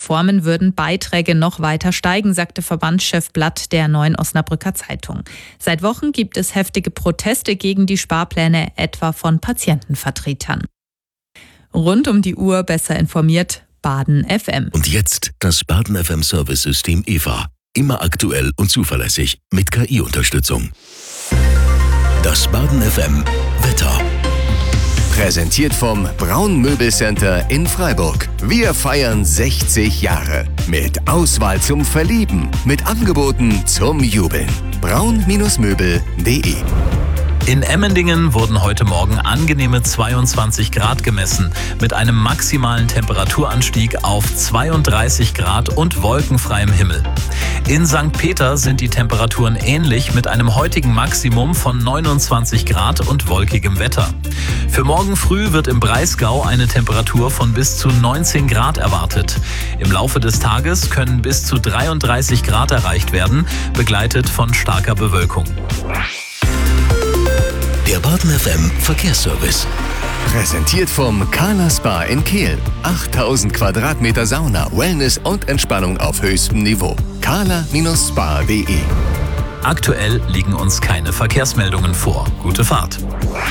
Reformen würden Beiträge noch weiter steigen, sagte Verbandschef Blatt der Neuen Osnabrücker Zeitung. Seit Wochen gibt es heftige Proteste gegen die Sparpläne, etwa von Patientenvertretern. Rund um die Uhr besser informiert, Baden FM. Und jetzt das Baden FM Service-System EVA. Immer aktuell und zuverlässig mit KI-Unterstützung. Das Baden FM Wetter. Präsentiert vom Braun Möbelcenter in Freiburg. Wir feiern 60 Jahre. Mit Auswahl zum Verlieben. Mit Angeboten zum Jubeln. braun-möbel.de. In Emmendingen wurden heute Morgen angenehme 22 Grad gemessen, mit einem maximalen Temperaturanstieg auf 32 Grad und wolkenfreiem Himmel. In St. Peter sind die Temperaturen ähnlich mit einem heutigen Maximum von 29 Grad und wolkigem Wetter. Für morgen früh wird im Breisgau eine Temperatur von bis zu 19 Grad erwartet. Im Laufe des Tages können bis zu 33 Grad erreicht werden, begleitet von starker Bewölkung. Der Baden FM Verkehrsservice. Präsentiert vom Carla Spa in Kehl. 8000 Quadratmeter Sauna, Wellness und Entspannung auf höchstem Niveau. carla-spa.de. Aktuell liegen uns keine Verkehrsmeldungen vor. Gute Fahrt.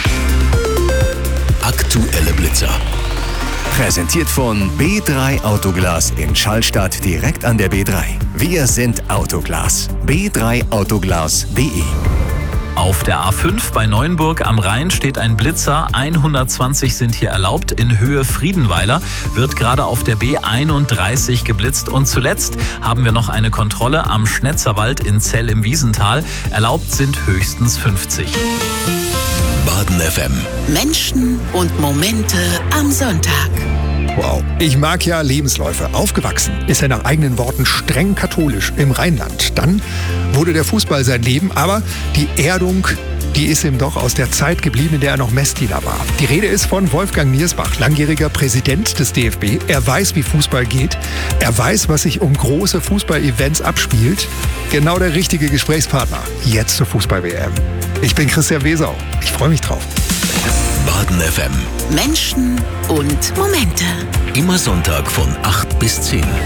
Aktuelle Blitzer. Präsentiert von B3 Autoglas in Schallstadt direkt an der B3. Wir sind Autoglas. b3autoglas.de. Auf der A5 bei Neuenburg am Rhein steht ein Blitzer. 120 sind hier erlaubt. In Höhe Friedenweiler wird gerade auf der B31 geblitzt. Und zuletzt haben wir noch eine Kontrolle am Schnetzerwald in Zell im Wiesental. Erlaubt sind höchstens 50. Baden FM. Menschen und Momente am Sonntag. Wow. Ich mag ja Lebensläufe. Aufgewachsen ist er nach eigenen Worten streng katholisch im Rheinland. Dann wurde der Fußball sein Leben, aber die Erdung, die ist ihm doch aus der Zeit geblieben, in der er noch Messdiener war. Die Rede ist von Wolfgang Niersbach, langjähriger Präsident des DFB. Er weiß, wie Fußball geht. Er weiß, was sich um große Fußball-Events abspielt. Genau der richtige Gesprächspartner. Jetzt zur Fußball-WM. Ich bin Christian Wesau. Ich freue mich drauf. Baden FM. Menschen und Momente. Immer Sonntag von 8 bis 10.